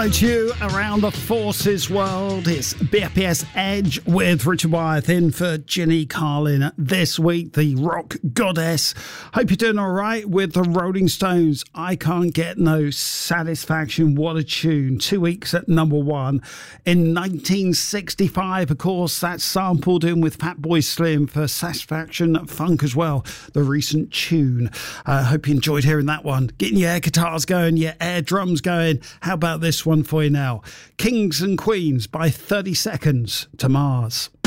You around the forces world. It's BFPS Edge with Richard Wyeth in for Ginny Carlin this week, the rock goddess. Hope you're doing all right with the Rolling Stones. I Can't Get No Satisfaction. What a tune. 2 weeks at number one. In 1965, of course, that's sampled in with Fatboy Slim for Satisfaction Funk as well, the recent tune. Hope you enjoyed hearing that one. Getting your air guitars going, your air drums going. How about this one for you now? Kings and Queens by 30 Seconds to Mars.